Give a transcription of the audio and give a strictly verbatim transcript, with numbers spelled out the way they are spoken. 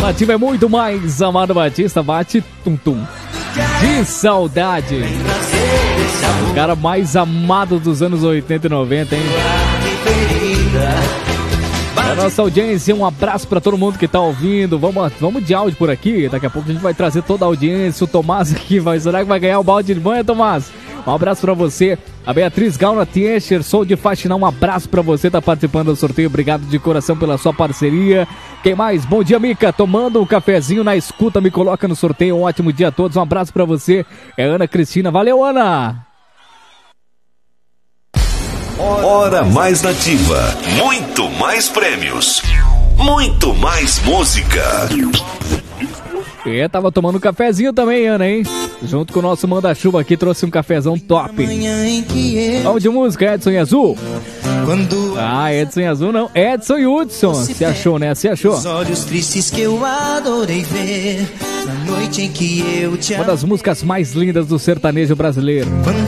Nativa é muito mais. Amado Batista bate tum-tum. De saudade. O cara mais amado dos anos oitenta e noventa, hein? A nossa audiência, um abraço pra todo mundo que tá ouvindo. Vamos, vamos de áudio por aqui. Daqui a pouco a gente vai trazer toda a audiência. O Tomás aqui vai. Será que vai ganhar o balde de banho, Tomás? Um abraço pra você. A Beatriz Gauna Tiescher, sou de Faxinal. Um abraço pra você, tá participando do sorteio. Obrigado de coração pela sua parceria. Quem mais? Bom dia, Mica. Tomando um cafezinho na escuta, me coloca no sorteio. Um ótimo dia a todos. Um abraço pra você. É Ana Cristina. Valeu, Ana. Hora Mais Nativa. Muito mais prêmios. Muito mais música. É, tava tomando um cafezinho também, Ana, hein? Junto com o nosso manda-chuva aqui, trouxe um cafezão top. Vamos de música, Edson e Azul. Ah, Edson e Azul não, Edson e Hudson. Se achou, né? Se achou. Os olhos tristes que eu adorei ver na noite em que eu te Uma das músicas mais lindas do sertanejo brasileiro.